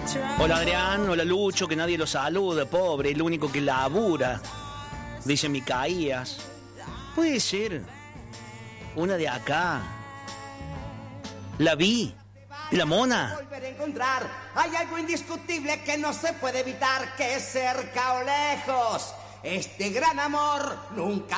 Hola Adrián, hola Lucho, que nadie lo saluda, pobre, el único que labura. Dice Micaías. Puede ser una de acá. La vi. La mona. Volver a encontrar. Hay algo indiscutible que no se puede evitar, que es cerca o lejos. Este gran amor nunca